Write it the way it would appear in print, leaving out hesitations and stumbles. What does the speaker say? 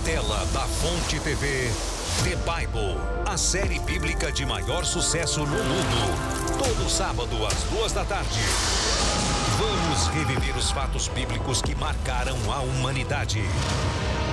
tela da Fonte TV, The Bible, a série bíblica de maior sucesso no mundo. Todo sábado às 2 da tarde. Vamos reviver os fatos bíblicos que marcaram a humanidade.